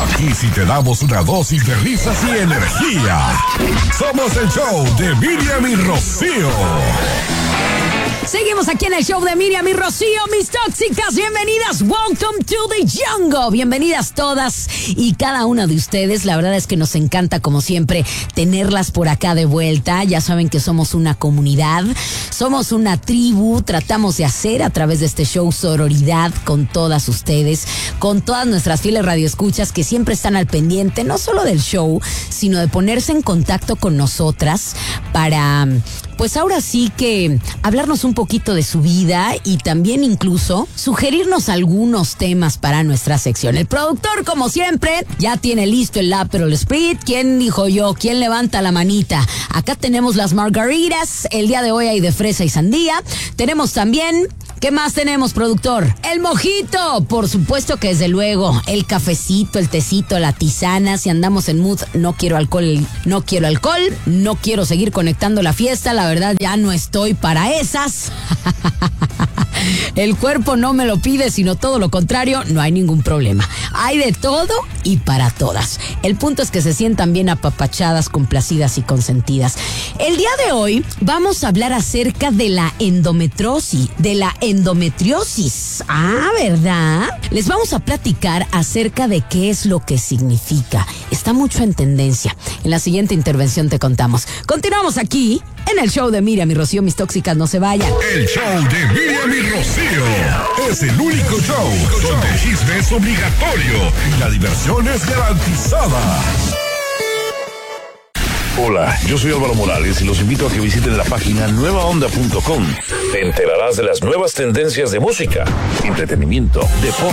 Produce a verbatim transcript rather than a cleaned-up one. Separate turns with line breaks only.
Aquí sí te damos una dosis de risas y energía. Somos el show de Miriam y Rocío.
Seguimos aquí en el show de Miriam y Rocío, mis tóxicas. Bienvenidas. Welcome to the jungle. Bienvenidas todas y cada una de ustedes. La verdad es que nos encanta, como siempre, tenerlas por acá de vuelta. Ya saben que somos una comunidad, somos una tribu. Tratamos de hacer a través de este show sororidad con todas ustedes, con todas nuestras fieles radioescuchas que siempre están al pendiente, no solo del show, sino de ponerse en contacto con nosotras para, pues ahora sí que hablarnos un poquito de su vida y también incluso sugerirnos algunos temas para nuestra sección. El productor, como siempre, ya tiene listo el Aperol Spritz. ¿Quién dijo yo? ¿Quién levanta la manita? Acá tenemos las margaritas. El día de hoy hay de fresa y sandía. Tenemos también... ¿Qué más tenemos, productor? El mojito, por supuesto que desde luego, el cafecito, el tecito, la tisana. Si andamos en mood, no quiero alcohol, no quiero alcohol, no quiero seguir conectando la fiesta, la verdad ya no estoy para esas. El cuerpo no me lo pide, sino todo lo contrario, no hay ningún problema. Hay de todo y para todas. El punto es que se sientan bien apapachadas, complacidas y consentidas. El día de hoy vamos a hablar acerca de la endometriosis, de la endometriosis. Ah, ¿verdad? Les vamos a platicar acerca de qué es lo que significa. Está mucho en tendencia. En la siguiente intervención te contamos. Continuamos aquí en el show de Miriam y Rocío, mis tóxicas, no se vayan.
El show de Miriam y Rocío es el único show donde el chisme es obligatorio y la diversión es garantizada.
Hola, yo soy Álvaro Morales y los invito a que visiten la página nueva onda punto com. Te enterarás de las nuevas tendencias de música, entretenimiento, deporte